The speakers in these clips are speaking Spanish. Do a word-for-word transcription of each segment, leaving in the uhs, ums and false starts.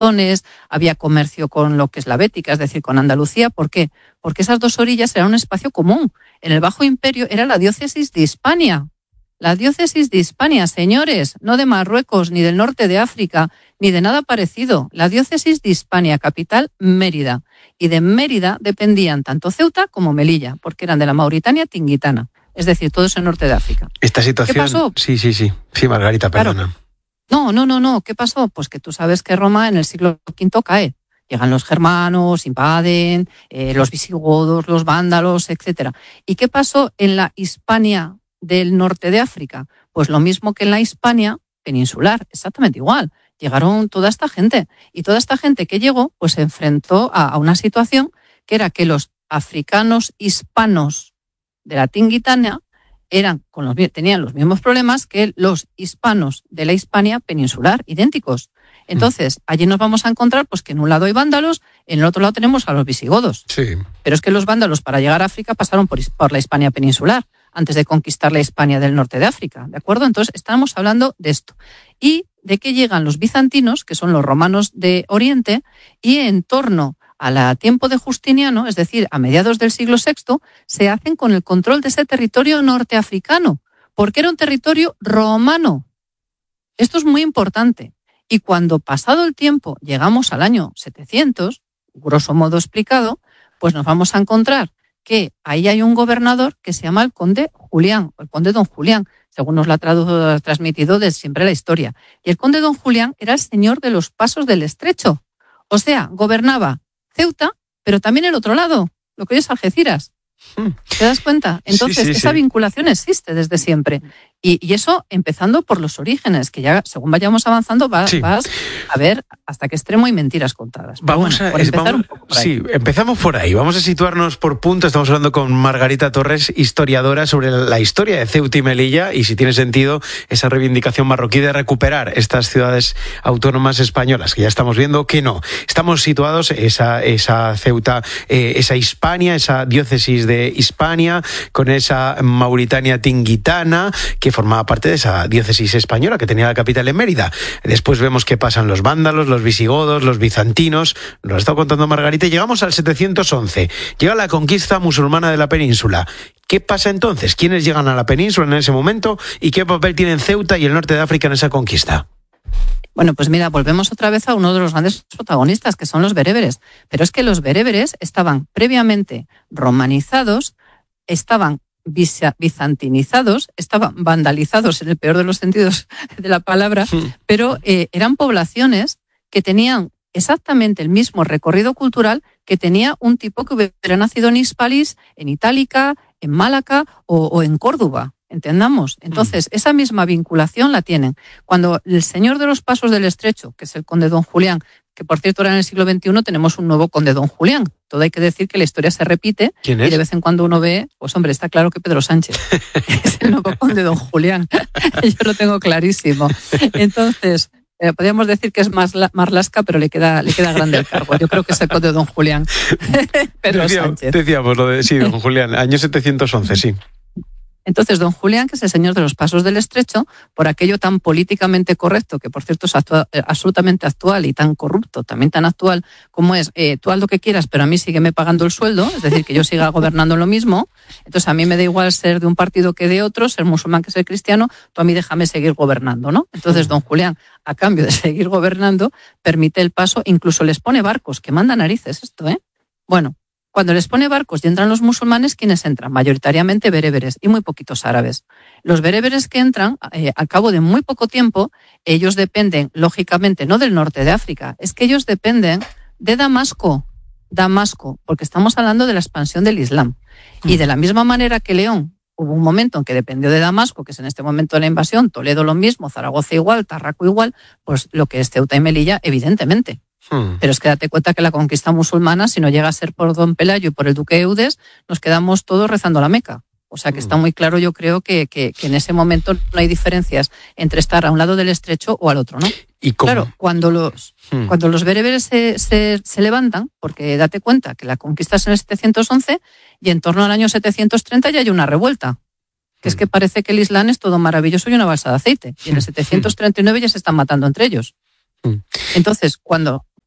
zonas, había comercio con lo que es la Bética, es decir, con Andalucía. ¿Por qué? Porque esas dos orillas eran un espacio común. En el Bajo Imperio era la diócesis de Hispania. La diócesis de Hispania, señores, no de Marruecos, ni del norte de África, ni de nada parecido. La diócesis de Hispania, capital Mérida. Y de Mérida dependían tanto Ceuta como Melilla, porque eran de la Mauritania tingitana. Es decir, todo eso en norte de África. Esta situación... ¿Qué pasó? Sí, sí, sí. Sí, Margarita, perdona. Claro. No, no, no, no. ¿Qué pasó? Pues que tú sabes que Roma en el siglo quinto cae. Llegan los germanos, invaden, eh, los visigodos, los vándalos, etcétera. ¿Y qué pasó en la Hispania del norte de África? Pues lo mismo que en la Hispania peninsular, exactamente igual. Llegaron toda esta gente. Y toda esta gente que llegó, pues se enfrentó a, a una situación que era que los africanos hispanos de la Tingitania eran con los, tenían los mismos problemas que los hispanos de la Hispania peninsular, idénticos. Entonces, allí nos vamos a encontrar pues que en un lado hay vándalos, en el otro lado tenemos a los visigodos. Sí. Pero es que los vándalos para llegar a África pasaron por, por la Hispania peninsular, antes de conquistar la Hispania del norte de África, ¿de acuerdo? Entonces, estamos hablando de esto. Y de que llegan los bizantinos, que son los romanos de Oriente, y en torno al tiempo de Justiniano, es decir, a mediados del siglo sexto, se hacen con el control de ese territorio norteafricano, porque era un territorio romano. Esto es muy importante. Y cuando pasado el tiempo llegamos al año setecientos, grosso modo explicado, pues nos vamos a encontrar que ahí hay un gobernador que se llama el conde Julián, o el conde don Julián, según nos lo ha tradu- transmitido de siempre la historia. Y el conde don Julián era el señor de los pasos del Estrecho. O sea, gobernaba Ceuta, pero también el otro lado, lo que hoy es Algeciras. ¿Te das cuenta? Entonces, sí, sí, esa sí. vinculación existe desde siempre. Y, y eso empezando por los orígenes, que ya según vayamos avanzando va, Sí. vas a ver hasta qué extremo hay mentiras contadas. Pero Vamos bueno, a, por es- empezar vamos- un poco por ahí. sí, empezamos por ahí. Vamos a situarnos por punto. Estamos hablando con Margarita Torres, historiadora, sobre la historia de Ceuta y Melilla y si tiene sentido esa reivindicación marroquí de recuperar estas ciudades autónomas españolas, que ya estamos viendo que no. Estamos situados esa, esa Ceuta, eh, esa Hispania, esa diócesis de Hispania, con esa Mauritania tingitana, que formaba parte de esa diócesis española que tenía la capital en Mérida. Después vemos que pasan los vándalos, los visigodos, los bizantinos. Nos lo ha estado contando Margarita. Y llegamos al setecientos once. Llega la conquista musulmana de la península. ¿Qué pasa entonces? ¿Quiénes llegan a la península en ese momento? ¿Y qué papel tienen Ceuta y el norte de África en esa conquista? Bueno, pues mira, volvemos otra vez a uno de los grandes protagonistas, que son los bereberes. Pero es que los bereberes estaban previamente romanizados, estaban bisa- bizantinizados, estaban vandalizados en el peor de los sentidos de la palabra, Sí. pero eh, eran poblaciones que tenían exactamente el mismo recorrido cultural que tenía un tipo que hubiera nacido en Hispalis, en Itálica, en Málaga o, o en Córdoba. Entendamos. Entonces, esa misma vinculación la tienen. Cuando el señor de los pasos del Estrecho, que es el conde don Julián, que por cierto ahora en el siglo veintiuno tenemos un nuevo conde don Julián. Todo hay que decir que la historia se repite. ¿Quién Y es? de vez en cuando uno ve, pues hombre, está claro que Pedro Sánchez es el nuevo conde don Julián. Yo lo tengo clarísimo. Entonces, eh, podríamos decir que es más la- Marlaska, pero le queda, le queda grande el cargo. Yo creo que es el conde don Julián. Pedro Decía- Sánchez. Decíamos lo de, sí, don Julián, año setecientos once, sí. Entonces, don Julián, que es el señor de los pasos del Estrecho, por aquello tan políticamente correcto, que por cierto es actua- eh, absolutamente actual y tan corrupto, también tan actual, como es, eh, tú haz lo que quieras, pero a mí sígueme pagando el sueldo, es decir, que yo siga gobernando lo mismo. Entonces, a mí me da igual ser de un partido que de otro, ser musulmán que ser cristiano, tú a mí déjame seguir gobernando, ¿no? Entonces, don Julián, a cambio de seguir gobernando, permite el paso, incluso les pone barcos, que manda narices esto, ¿eh? Bueno, cuando les pone barcos y entran los musulmanes, ¿quiénes entran? Mayoritariamente bereberes y muy poquitos árabes. Los bereberes que entran, eh, al cabo de muy poco tiempo, ellos dependen, lógicamente, no del norte de África, es que ellos dependen de Damasco, Damasco, porque estamos hablando de la expansión del Islam. Y de la misma manera que León, hubo un momento en que dependió de Damasco, que es en este momento de la invasión, Toledo lo mismo, Zaragoza igual, Tarraco igual, pues lo que es Ceuta y Melilla, evidentemente. Hmm. Pero es que date cuenta que la conquista musulmana, si no llega a ser por don Pelayo y por el duque Eudes, nos quedamos todos rezando a la Meca. O sea que está muy claro, yo creo, que, que, que en ese momento no hay diferencias entre estar a un lado del Estrecho o al otro, ¿no? ¿Y cómo? Claro, cuando los, Hmm. cuando los bereberes se, se, se levantan, porque date cuenta que la conquista es en el setecientos once y en torno al año setecientos treinta ya hay una revuelta. Que es que parece que el Islam es todo maravilloso y una balsa de aceite. Y en el setecientos treinta y nueve ya se están matando entre ellos. Hmm. Entonces, cuando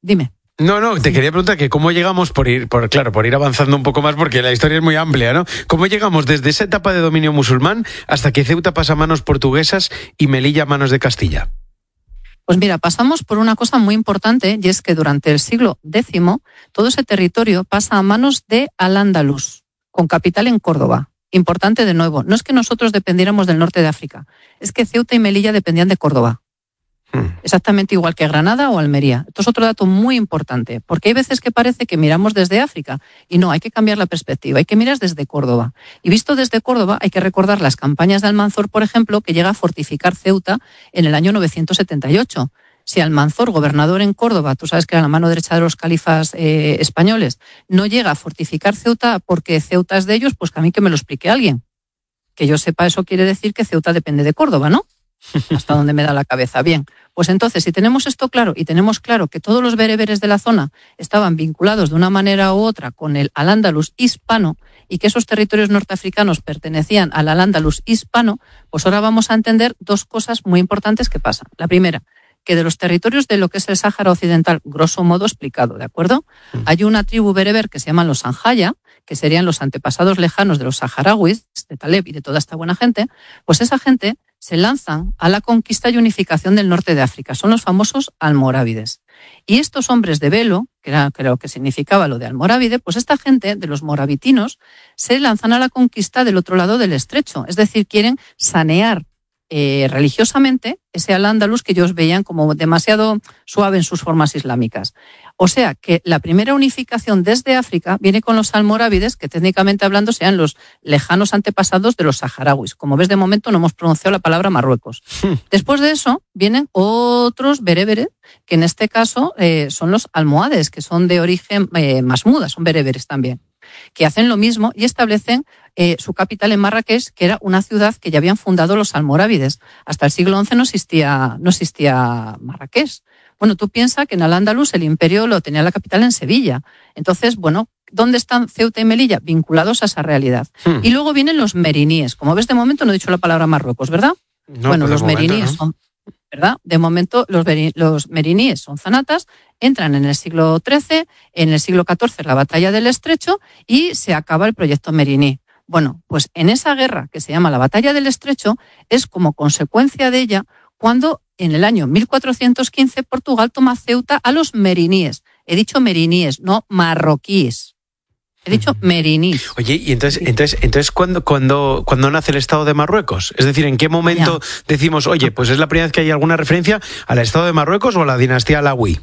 Dime. No, no, te quería preguntar que cómo llegamos, por ir, por claro, por ir avanzando un poco más, porque la historia es muy amplia, ¿no? ¿Cómo llegamos desde esa etapa de dominio musulmán hasta que Ceuta pasa a manos portuguesas y Melilla a manos de Castilla? Pues mira, pasamos por una cosa muy importante, y es que durante el siglo décimo todo ese territorio pasa a manos de Al-Ándalus, con capital en Córdoba. Importante de nuevo, no es que nosotros dependiéramos del norte de África, es que Ceuta y Melilla dependían de Córdoba. Exactamente igual que Granada o Almería. Esto es otro dato muy importante, porque hay veces que parece que miramos desde África y no, hay que cambiar la perspectiva, hay que mirar desde Córdoba. Y visto desde Córdoba hay que recordar las campañas de Almanzor, por ejemplo, que llega a fortificar Ceuta en el año novecientos setenta y ocho. Si Almanzor, gobernador en Córdoba, tú sabes que era la mano derecha de los califas eh, españoles, no llega a fortificar Ceuta porque Ceuta es de ellos, pues que a mí que me lo explique alguien. Que yo sepa, eso quiere decir que Ceuta depende de Córdoba, ¿no? Hasta donde me da la cabeza. Bien, pues entonces, si tenemos esto claro y tenemos claro que todos los bereberes de la zona estaban vinculados de una manera u otra con el Al-Ándalus hispano y que esos territorios norteafricanos pertenecían al Al-Ándalus hispano, pues ahora vamos a entender dos cosas muy importantes que pasan. La primera, que de los territorios de lo que es el Sáhara Occidental, grosso modo explicado, ¿de acuerdo? Mm. Hay una tribu bereber que se llaman los Sanjaya, que serían los antepasados lejanos de los saharauis, de Taleb y de toda esta buena gente, pues esa gente se lanzan a la conquista y unificación del norte de África. Son los famosos almorávides. Y estos hombres de velo, que era creo que significaba lo de almorávide, pues esta gente de los morabitinos se lanzan a la conquista del otro lado del estrecho. Es decir, quieren sanear eh, religiosamente ese Al-Ándalus que ellos veían como demasiado suave en sus formas islámicas. O sea que la primera unificación desde África viene con los almorávides, que técnicamente hablando sean los lejanos antepasados de los saharauis. Como ves, de momento no hemos pronunciado la palabra Marruecos. Hmm. Después de eso vienen otros bereberes, que en este caso eh, son los almohades, que son de origen eh, masmuda, son bereberes también, que hacen lo mismo y establecen eh, su capital en Marrakech, que era una ciudad que ya habían fundado los almorávides. Hasta el siglo once no existía, no existía Marrakech. Bueno, tú piensas que en Al-Ándalus el imperio lo tenía la capital en Sevilla. Entonces, bueno, ¿dónde están Ceuta y Melilla? Vinculados a esa realidad. Hmm. Y luego vienen los meriníes. Como ves, de momento no he dicho la palabra Marruecos, ¿verdad? No, bueno, pues los momento, meriníes ¿no? son, ¿verdad? De momento los, los meriníes son zanatas, entran en el siglo trece, en el siglo catorce la batalla del Estrecho y se acaba el proyecto meriní. Bueno, pues en esa guerra que se llama la batalla del Estrecho es como consecuencia de ella cuando en el año mil cuatrocientos quince Portugal toma Ceuta a los meriníes. He dicho meriníes, no marroquíes. He dicho meriníes. Oye, y entonces, entonces, entonces ¿cuándo, cuándo, ¿cuándo nace el Estado de Marruecos? Es decir, ¿en qué momento ya decimos, oye, pues es la primera vez que hay alguna referencia al Estado de Marruecos o a la dinastía Alawi?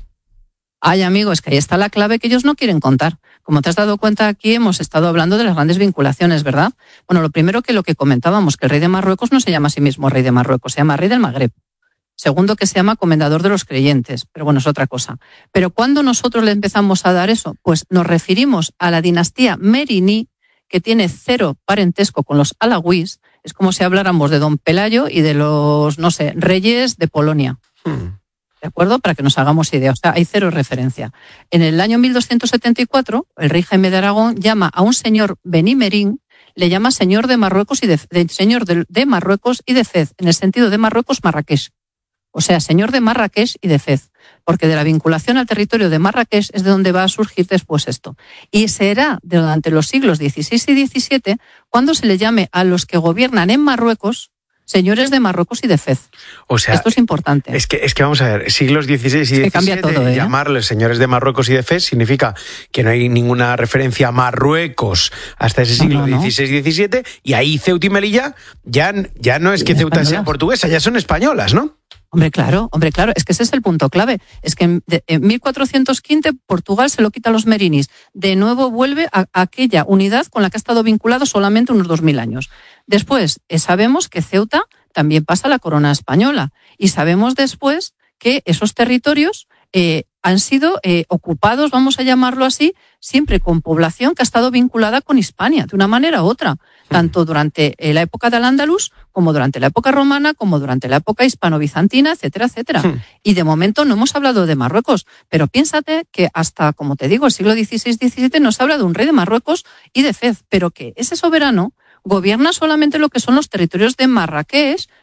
Ay, amigo, es que ahí está la clave que ellos no quieren contar. Como te has dado cuenta, aquí hemos estado hablando de las grandes vinculaciones, ¿verdad? Bueno, lo primero que lo que comentábamos, que el rey de Marruecos no se llama a sí mismo rey de Marruecos, se llama rey del Magreb. Segundo, que se llama comendador de los creyentes, pero bueno, es otra cosa. Pero ¿cuándo nosotros le empezamos a dar eso? Pues nos referimos a la dinastía meriní, que tiene cero parentesco con los alawís. Es como si habláramos de don Pelayo y de los, no sé, reyes de Polonia. Hmm. ¿De acuerdo? Para que nos hagamos idea. O sea, hay cero referencia. En el año mil doscientos setenta y cuatro, el rey Jaime de Aragón llama a un señor Benimerín, le llama señor de Marruecos y de, de señor de, de Marruecos y de Fez, en el sentido de Marruecos, Marrakech. O sea, señor de Marrakech y de Fez, porque de la vinculación al territorio de Marrakech es de donde va a surgir después esto. Y será durante los siglos dieciséis y diecisiete cuando se le llame a los que gobiernan en Marruecos señores de Marruecos y de Fez. O sea, esto es importante. Es que, es que vamos a ver, siglos dieciséis y diecisiete, cambia todo, ¿eh? Llamarles señores de Marruecos y de Fez significa que no hay ninguna referencia a Marruecos hasta ese siglo dieciséis y diecisiete, y ahí Ceuta y Melilla ya, ya no es que Ceuta españolas. Sea portuguesa, ya son españolas, ¿no? Hombre, claro, hombre, claro, es que ese es el punto clave. Es que en, de, en mil cuatrocientos quince Portugal se lo quita a los meriníes. De nuevo vuelve a, a aquella unidad con la que ha estado vinculado solamente unos dos mil años. Después, eh, sabemos que Ceuta también pasa a la corona española. Y sabemos después que esos territorios eh, han sido eh, ocupados, vamos a llamarlo así, siempre con población que ha estado vinculada con Hispania, de una manera u otra. Tanto durante eh, la época de Al-Ándalus, como durante la época romana, como durante la época hispano-bizantina, etcétera, etcétera. Hmm. Y de momento no hemos hablado de Marruecos, pero piénsate que hasta, como te digo, el siglo dieciséis diecisiete nos habla de un rey de Marruecos y de Fez, pero que ese soberano gobierna solamente lo que son los territorios de Marrakech,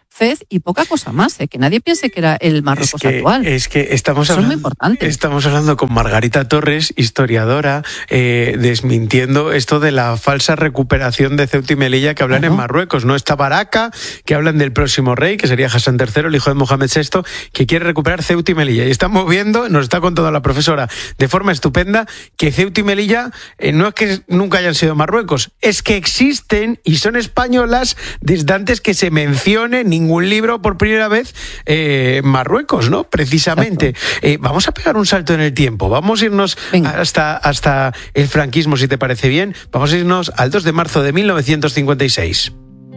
Fez y poca cosa más, ¿eh? Que nadie piense que era el Marruecos es que, actual. Es que estamos Eso hablando, es muy importante. Estamos hablando con Margarita Torres, historiadora, eh, desmintiendo esto de la falsa recuperación de Ceuta y Melilla que hablan claro. en Marruecos. No está Baraka, que hablan del próximo rey, que sería Hassan tercero, el hijo de Mohamed sexto, que quiere recuperar Ceuta y Melilla. Y estamos viendo, nos está contando la profesora de forma estupenda, que Ceuta y Melilla eh, no es que nunca hayan sido Marruecos, es que existen y son españolas desde antes que se mencione ningún libro por primera vez eh, Marruecos, ¿no? Precisamente. Eh, vamos a pegar un salto en el tiempo. Vamos a irnos hasta, hasta el franquismo, si te parece bien. Vamos a irnos al dos de marzo de mil novecientos cincuenta y seis.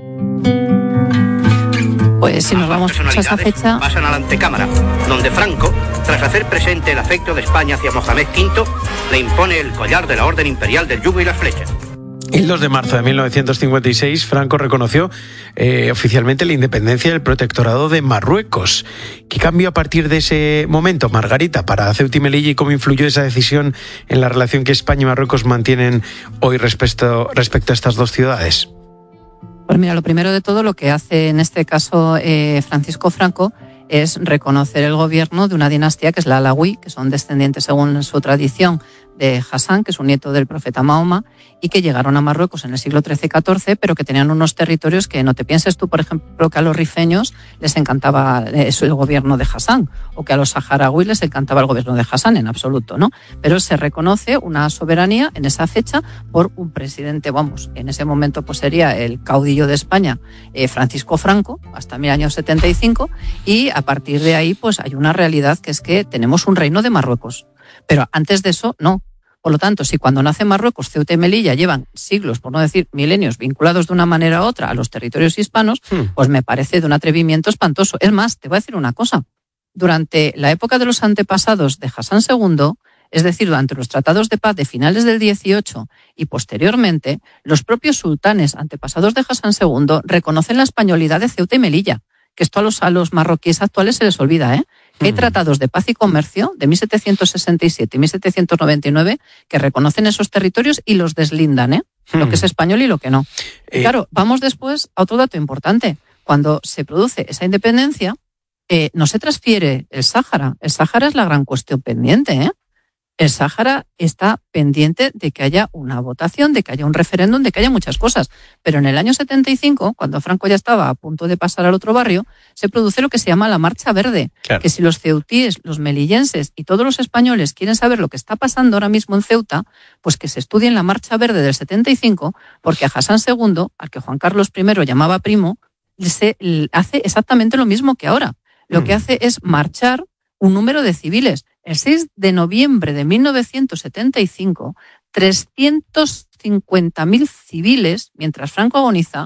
Pues si nos vamos a esa fecha... Pasan a la antecámara, donde Franco, tras hacer presente el afecto de España hacia Mohamed quinto, le impone el collar de la Orden Imperial del Yugo y las flechas. El dos de marzo de mil novecientos cincuenta y seis, Franco reconoció eh, oficialmente la independencia del protectorado de Marruecos. ¿Qué cambió a partir de ese momento, Margarita, para Ceuta y Melilla y cómo influyó esa decisión en la relación que España y Marruecos mantienen hoy respecto, respecto a estas dos ciudades? Pues mira, lo primero de todo, lo que hace en este caso eh, Francisco Franco es reconocer el gobierno de una dinastía que es la Alauí, que son descendientes, según su tradición, de Hassan, que es un nieto del profeta Mahoma, y que llegaron a Marruecos en el siglo trece catorce, pero que tenían unos territorios que no te pienses tú, por ejemplo, que a los rifeños les encantaba eso, el gobierno de Hassan, o que a los saharauis les encantaba el gobierno de Hassan, en absoluto, ¿no? Pero se reconoce una soberanía en esa fecha por un presidente, vamos, en ese momento pues sería el caudillo de España, eh, Francisco Franco, hasta mil años setenta y cinco, y a partir de ahí pues hay una realidad que es que tenemos un reino de Marruecos. Pero antes de eso, no. Por lo tanto, si cuando nace Marruecos, Ceuta y Melilla llevan siglos, por no decir milenios, vinculados de una manera u otra a los territorios hispanos, hmm. pues me parece de un atrevimiento espantoso. Es más, te voy a decir una cosa. Durante la época de los antepasados de Hassan segundo, es decir, durante los tratados de paz de finales del dieciocho y posteriormente, los propios sultanes antepasados de Hassan segundo reconocen la españolidad de Ceuta y Melilla, que esto a los, a los marroquíes actuales se les olvida, ¿eh? Hay tratados de paz y comercio de mil setecientos sesenta y siete y mil setecientos noventa y nueve que reconocen esos territorios y los deslindan, ¿eh? Hmm. Lo que es español y lo que no. Eh... Y claro, vamos después a otro dato importante. Cuando se produce esa independencia, eh, no se transfiere el Sáhara. El Sáhara es la gran cuestión pendiente, ¿eh? El Sáhara está pendiente de que haya una votación, de que haya un referéndum, de que haya muchas cosas. Pero en el año setenta y cinco, cuando Franco ya estaba a punto de pasar al otro barrio, se produce lo que se llama la Marcha Verde. Claro. Que si los ceutíes, los melillenses y todos los españoles quieren saber lo que está pasando ahora mismo en Ceuta, pues que se estudien la Marcha Verde del setenta y cinco, porque a Hassan segundo, al que Juan Carlos primero llamaba primo, se hace exactamente lo mismo que ahora. Lo mm. que hace es marchar un número de civiles. El seis de noviembre de mil novecientos setenta y cinco, trescientos cincuenta mil civiles, mientras Franco agoniza,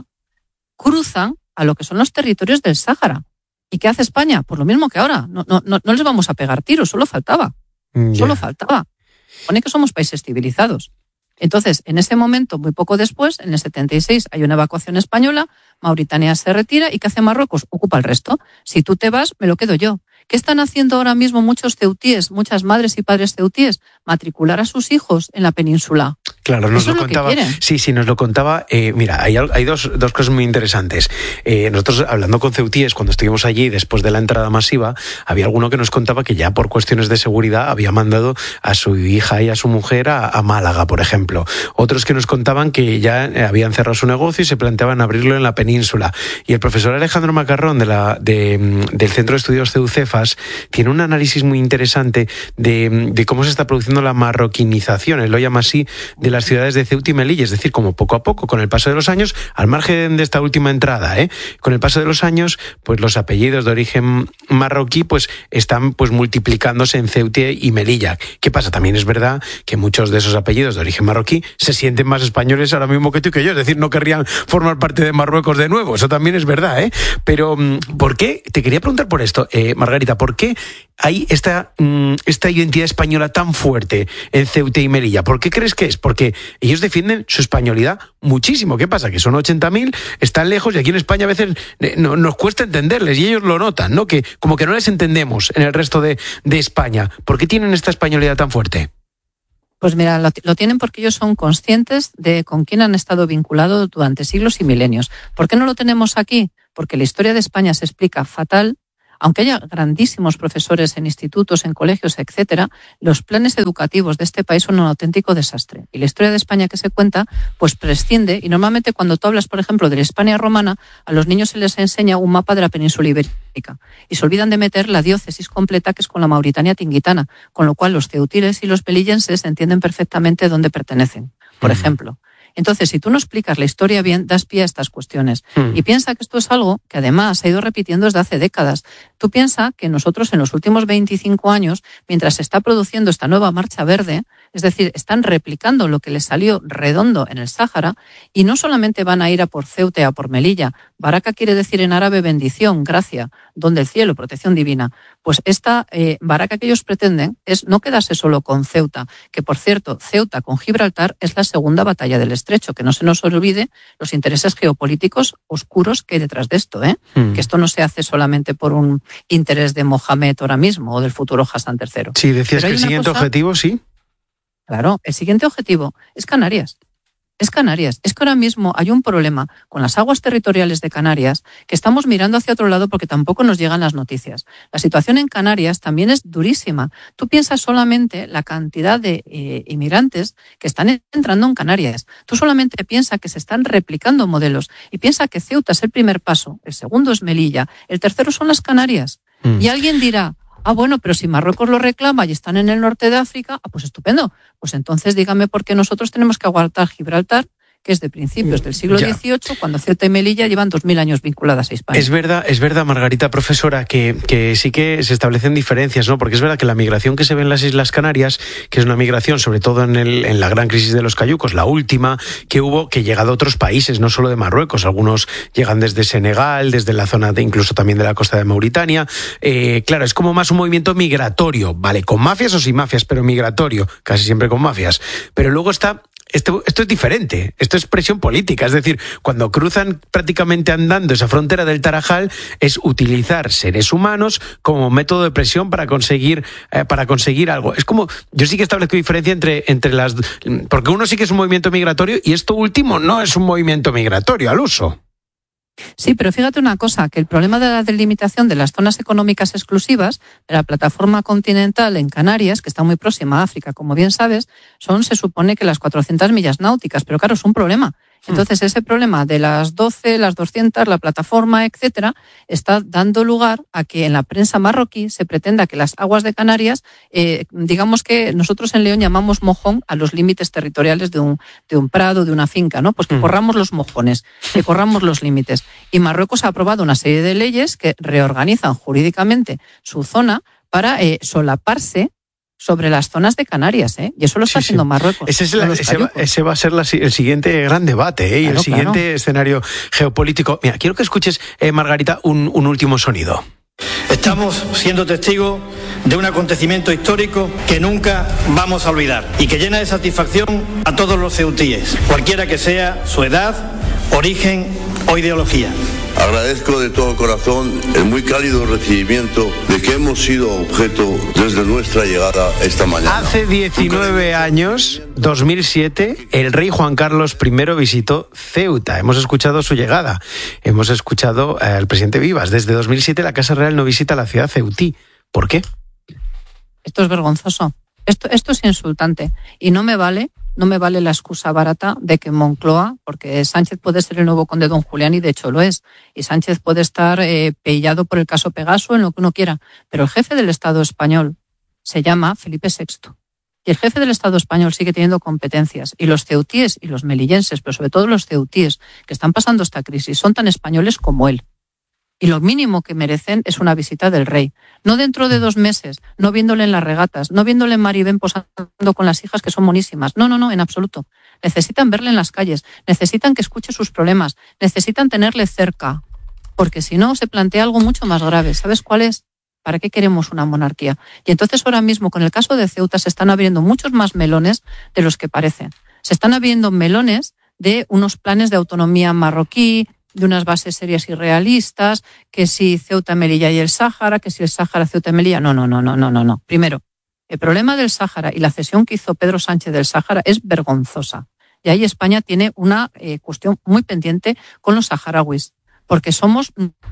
cruzan a lo que son los territorios del Sáhara. ¿Y qué hace España? Pues lo mismo que ahora. No, no, no, no les vamos a pegar tiros, solo faltaba. Yeah. Solo faltaba. Pone que somos países civilizados. Entonces, en ese momento, muy poco después, en el setenta y seis, hay una evacuación española, Mauritania se retira y ¿qué hace Marruecos? Ocupa el resto. Si tú te vas, me lo quedo yo. ¿Qué están haciendo ahora mismo muchos ceutíes, muchas madres y padres ceutíes? Matricular a sus hijos en la península. Claro, nos lo contaba. Sí, sí, nos lo contaba. Eh, mira, hay, hay dos, dos cosas muy interesantes. Eh, nosotros, hablando con ceutíes, cuando estuvimos allí, después de la entrada masiva, había alguno que nos contaba que ya por cuestiones de seguridad había mandado a su hija y a su mujer a, a Málaga, por ejemplo. Otros que nos contaban que ya habían cerrado su negocio y se planteaban abrirlo en la península. Y el profesor Alejandro Macarrón, de la, de, del Centro de Estudios CEUCEFAS, tiene un análisis muy interesante de, de cómo se está produciendo la marroquinización, él lo llama así, de las ciudades de Ceuta y Melilla, es decir, como poco a poco, con el paso de los años, al margen de esta última entrada, ¿eh? con el paso de los años, pues los apellidos de origen marroquí pues están pues multiplicándose en Ceuta y Melilla. ¿Qué pasa? También es verdad que muchos de esos apellidos de origen marroquí se sienten más españoles ahora mismo que tú y que yo, es decir, no querrían formar parte de Marruecos de nuevo, eso también es verdad, ¿eh? Pero, ¿por qué? Te quería preguntar por esto, eh, Margarita, ¿por qué hay esta, esta identidad española tan fuerte en Ceuta y Melilla? ¿Por qué crees que es? Porque ellos defienden su españolidad muchísimo. ¿Qué pasa? Que son ochenta mil, están lejos y aquí en España a veces no, nos cuesta entenderles y ellos lo notan, ¿no? Que como que no les entendemos en el resto de, de España. ¿Por qué tienen esta españolidad tan fuerte? Pues mira, lo, lo tienen porque ellos son conscientes de con quién han estado vinculados durante siglos y milenios. ¿Por qué no lo tenemos aquí? Porque la historia de España se explica fatal. Aunque haya grandísimos profesores en institutos, en colegios, etcétera, los planes educativos de este país son un auténtico desastre. Y la historia de España que se cuenta, pues prescinde, y normalmente cuando tú hablas, por ejemplo, de la Hispania romana, a los niños se les enseña un mapa de la península ibérica. Y se olvidan de meter la diócesis completa, que es con la Mauritania tingitana, con lo cual los ceutiles y los melillenses entienden perfectamente dónde pertenecen, por uh-huh. ejemplo. Entonces, si tú no explicas la historia bien, das pie a estas cuestiones. Mm. Y piensa que esto es algo que además se ha ido repitiendo desde hace décadas. Tú piensa que nosotros en los últimos veinticinco años, mientras se está produciendo esta nueva marcha verde, es decir, están replicando lo que les salió redondo en el Sáhara, y no solamente van a ir a por Ceuta y a por Melilla. Baraka quiere decir en árabe bendición, gracia, don del cielo, protección divina. Pues esta eh, Baraka que ellos pretenden es no quedarse solo con Ceuta, que por cierto, Ceuta con Gibraltar es la segunda batalla del estrecho, que no se nos olvide los intereses geopolíticos oscuros que hay detrás de esto, ¿eh? Mm. Que esto no se hace solamente por un interés de Mohamed ahora mismo o del futuro Hassan tercero. Sí, decías que el siguiente cosa, objetivo, sí. Claro, el siguiente objetivo es Canarias. Es Canarias. Es que ahora mismo hay un problema con las aguas territoriales de Canarias que estamos mirando hacia otro lado porque tampoco nos llegan las noticias. La situación en Canarias también es durísima. Tú piensas solamente la cantidad de eh, inmigrantes que están entrando en Canarias. Tú solamente piensas que se están replicando modelos y piensa que Ceuta es el primer paso, el segundo es Melilla, el tercero son las Canarias. Mm. Y alguien dirá, ah, bueno, pero si Marruecos lo reclama y están en el norte de África, ah, pues estupendo. Pues entonces dígame por qué nosotros tenemos que aguantar Gibraltar, que es de principios del siglo ya. dieciocho, cuando Ceuta y Melilla llevan dos mil años vinculadas a España. Es verdad, es verdad, Margarita, profesora, que, que sí que se establecen diferencias, ¿no? Porque es verdad que la migración que se ve en las Islas Canarias, que es una migración, sobre todo en, el, en la gran crisis de los cayucos, la última que hubo, que llega de otros países, no solo de Marruecos. Algunos llegan desde Senegal, desde la zona de incluso también de la costa de Mauritania. Eh, claro, es como más un movimiento migratorio, ¿vale? Con mafias o sin mafias, pero migratorio, casi siempre con mafias. Pero luego está... Esto, esto es diferente, esto es presión política, es decir, cuando cruzan prácticamente andando esa frontera del Tarajal es utilizar seres humanos como método de presión para conseguir, eh, para conseguir algo. Es como, yo sí que establezco diferencia entre, entre las... Porque uno sí que es un movimiento migratorio y esto último no es un movimiento migratorio al uso. Sí, pero fíjate una cosa, que el problema de la delimitación de las zonas económicas exclusivas de la plataforma continental en Canarias, que está muy próxima a África, como bien sabes, son, se supone que las cuatrocientas millas náuticas, pero claro, es un problema. Entonces, ese problema de las doce, las doscientas, la plataforma, etcétera, está dando lugar a que en la prensa marroquí se pretenda que las aguas de Canarias, eh, digamos que nosotros en León llamamos mojón a los límites territoriales de un, de un prado, de una finca, ¿no? Pues que corramos los mojones, que corramos los límites. Y Marruecos ha aprobado una serie de leyes que reorganizan jurídicamente su zona para eh, solaparse sobre las zonas de Canarias, ¿eh? Y eso lo está sí, haciendo sí. Marruecos. Ese, es la, ese, va, ese va a ser la, el siguiente gran debate, ¿eh? Claro, y el siguiente claro. escenario geopolítico. Mira, quiero que escuches, eh, Margarita, un, un último sonido. Estamos siendo testigos de un acontecimiento histórico que nunca vamos a olvidar y que llena de satisfacción a todos los ceutíes, cualquiera que sea su edad, origen o ideología. Agradezco de todo corazón el muy cálido recibimiento de que hemos sido objeto desde nuestra llegada esta mañana. Hace diecinueve años, dos mil siete, el rey Juan Carlos primero visitó Ceuta. Hemos escuchado su llegada. Hemos escuchado al presidente Vivas. Desde dos mil siete la Casa Real no visita la ciudad ceutí. ¿Por qué? Esto es vergonzoso. Esto, esto es insultante. Y no me vale... No me vale la excusa barata de que Moncloa, porque Sánchez puede ser el nuevo conde don Julián y de hecho lo es, y Sánchez puede estar eh, pillado por el caso Pegaso en lo que uno quiera, pero el jefe del Estado español se llama Felipe sexto y el jefe del Estado español sigue teniendo competencias y los ceutíes y los melillenses, pero sobre todo los ceutíes que están pasando esta crisis son tan españoles como él. Y lo mínimo que merecen es una visita del rey. No dentro de dos meses, no viéndole en las regatas, no viéndole en Maribén posando con las hijas que son monísimas. No, no, no, en absoluto. Necesitan verle en las calles, necesitan que escuche sus problemas, necesitan tenerle cerca. Porque si no, se plantea algo mucho más grave. ¿Sabes cuál es? ¿Para qué queremos una monarquía? Y entonces ahora mismo, con el caso de Ceuta, se están abriendo muchos más melones de los que parecen. Se están abriendo melones de unos planes de autonomía marroquí, de unas bases serias y realistas, que si Ceuta, Melilla y el Sáhara, que si el Sáhara, Ceuta y Melilla. No, no, no, no, no, no, no. Primero, El problema del Sáhara y la cesión que hizo Pedro Sánchez del Sáhara es vergonzosa. Y ahí España tiene una eh, cuestión muy pendiente con los saharauis, porque somos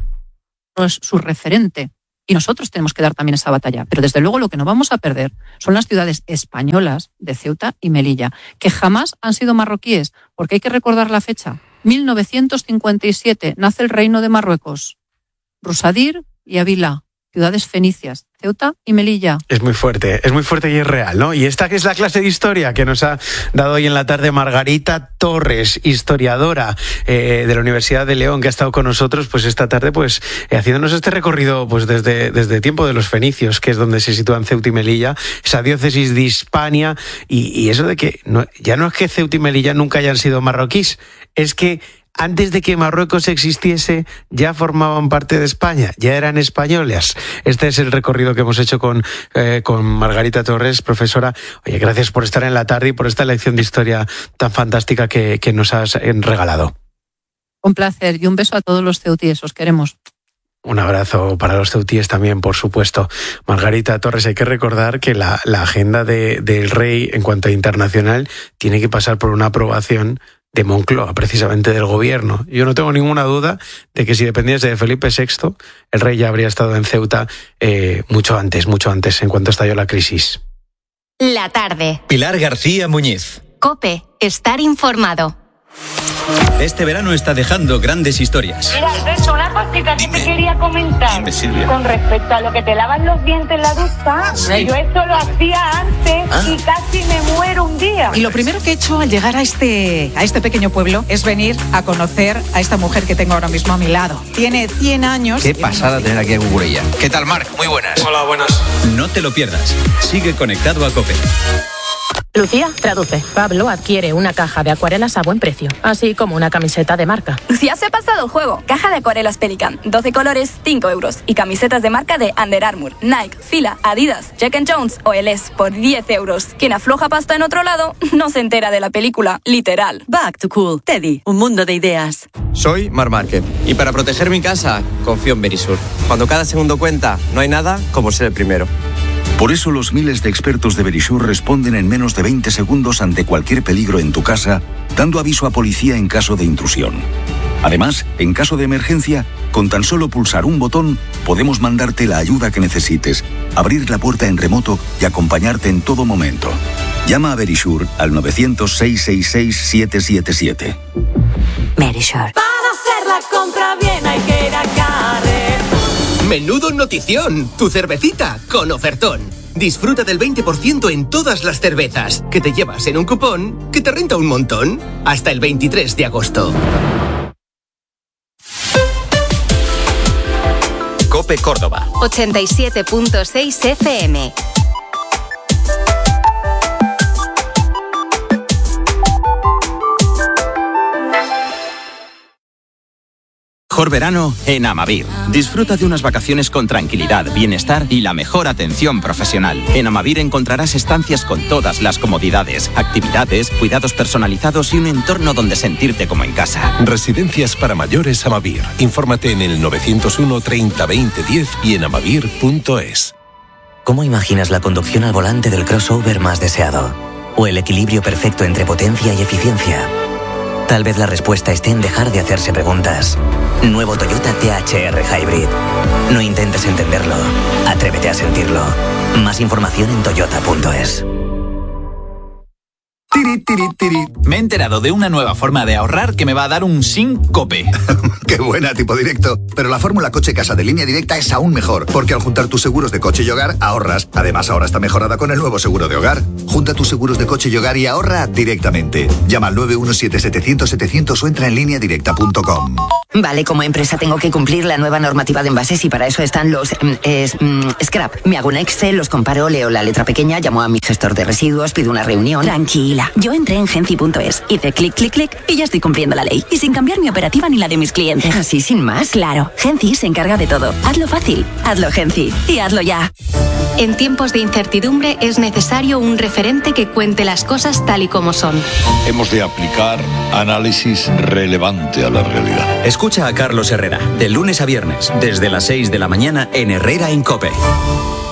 su referente. Y nosotros tenemos que dar también esa batalla. Pero desde luego lo que no vamos a perder son las ciudades españolas de Ceuta y Melilla, que jamás han sido marroquíes, porque hay que recordar la fecha. mil novecientos cincuenta y siete nace el Reino de Marruecos. Rusadir y Ávila, ciudades fenicias, Ceuta y Melilla. Es muy fuerte, es muy fuerte y es real, ¿no? Y esta que es la clase de historia que nos ha dado hoy en la tarde Margarita Torres, historiadora eh, de la Universidad de León, que ha estado con nosotros, pues esta tarde, pues eh, haciéndonos este recorrido, pues desde desde tiempo de los fenicios, que es donde se sitúan Ceuta y Melilla, esa diócesis de Hispania, y, y eso de que no, ya no es que Ceuta y Melilla nunca hayan sido marroquíes, es que antes de que Marruecos existiese, ya formaban parte de España, ya eran españoles. Este es el recorrido que hemos hecho con, eh, con Margarita Torres, profesora. Oye, gracias por estar en la tarde y por esta lección de historia tan fantástica que, que nos has regalado. Un placer y un beso a todos los ceutíes, os queremos. Un abrazo para los ceutíes también, por supuesto. Margarita Torres, hay que recordar que la, la agenda de, del rey en cuanto a internacional tiene que pasar por una aprobación de Moncloa, precisamente del gobierno. Yo no tengo ninguna duda de que si dependiese de Felipe sexto, el rey ya habría estado en Ceuta eh, mucho antes, mucho antes, en cuanto estalló la crisis. La tarde. Pilar García Muñiz. COPE. Estar informado. Este verano está dejando grandes historias. Mira, Alberto, una cosita que te quería comentar. Dime, Silvia. Con respecto a lo que te lavan los dientes en la ducha, Sí. yo esto lo hacía antes Ah. y casi me muero un día. Y lo primero que he hecho al llegar a este, a este pequeño pueblo es venir a conocer a esta mujer que tengo ahora mismo a mi lado. Tiene cien años. Qué pasada tener aquí a Cucurella. ¿Qué tal, Marc? Muy buenas. Hola, buenas. No te lo pierdas. Sigue conectado a COPE. Lucía, traduce. Pablo adquiere una caja de acuarelas a buen precio, así como una camiseta de marca. Lucía se ha pasado el juego. Caja de acuarelas Pelican, doce colores, cinco euros. Y camisetas de marca de Under Armour, Nike, Fila, Adidas, Jack and Jones o Eles por diez euros. Quien afloja pasta en otro lado no se entera de la película, literal. Back to Cool. Teddy, un mundo de ideas. Soy Marc Márquez y para proteger mi casa confío en Verisur. Cuando cada segundo cuenta, no hay nada como ser el primero. Por eso los miles de expertos de Verisur responden en menos de veinte segundos ante cualquier peligro en tu casa, dando aviso a policía en caso de intrusión. Además, en caso de emergencia, con tan solo pulsar un botón, podemos mandarte la ayuda que necesites, abrir la puerta en remoto y acompañarte en todo momento. Llama a Verisur al nueve cero cero, seis seis seis, siete siete siete. Verisur. Para hacer la compra bien hay que ir a Carrer. Menudo notición, tu cervecita con ofertón. Disfruta del veinte por ciento en todas las cervezas, que te llevas en un cupón que te renta un montón. Hasta el veintitrés de agosto. COPE Córdoba. ochenta y siete punto seis F M. Mejor verano en Amavir. Disfruta de unas vacaciones con tranquilidad, bienestar y la mejor atención profesional. En Amavir encontrarás estancias con todas las comodidades, actividades, cuidados personalizados y un entorno donde sentirte como en casa. Residencias para mayores Amavir. Infórmate en el nueve cero uno, treinta, veinte, diez y en amavir punto es. ¿Cómo imaginas la conducción al volante del crossover más deseado? ¿O el equilibrio perfecto entre potencia y eficiencia? Tal vez la respuesta esté en dejar de hacerse preguntas. Nuevo Toyota T H R Hybrid. No intentes entenderlo. Atrévete a sentirlo. Más información en toyota punto es. Tiri, tiri, tiri. Me he enterado de una nueva forma de ahorrar que me va a dar un síncope. Qué buena, tipo directo. Pero la fórmula coche casa de Línea Directa es aún mejor, porque al juntar tus seguros de coche y hogar, ahorras. Además, ahora está mejorada con el nuevo seguro de hogar. Junta tus seguros de coche y hogar y ahorra directamente. Llama al nueve uno siete, setecientos, setecientos o entra en línea directa punto com. Vale, como empresa tengo que cumplir la nueva normativa de envases y para eso están los mm, es, mm, scrap. Me hago un Excel, los comparo, leo la letra pequeña, llamo a mi gestor de residuos, pido una reunión. Tranquila, yo entré en genci punto es, hice clic, clic, clic y ya estoy cumpliendo la ley. Y sin cambiar mi operativa ni la de mis clientes. ¿Así sin más? Claro, Genci se encarga de todo. Hazlo fácil, hazlo Genci y hazlo ya. En tiempos de incertidumbre es necesario un referente que cuente las cosas tal y como son. Hemos de aplicar análisis relevante a la realidad. Escucha a Carlos Herrera, de lunes a viernes, desde las seis de la mañana en Herrera en COPE.